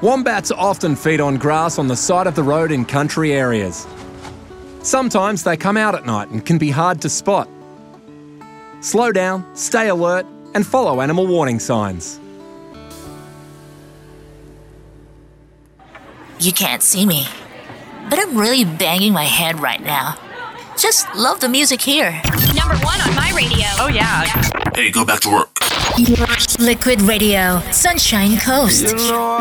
Wombats often feed on grass on the side of the road in country areas. Sometimes they come out at night and can be hard to spot. Slow down, stay alert, and follow animal warning signs. You can't see me, but I'm really banging my head right now. Just love the music here. Number 1 on my radio. Oh, yeah. Hey, go back to work. Liquid Radio, Sunshine Coast.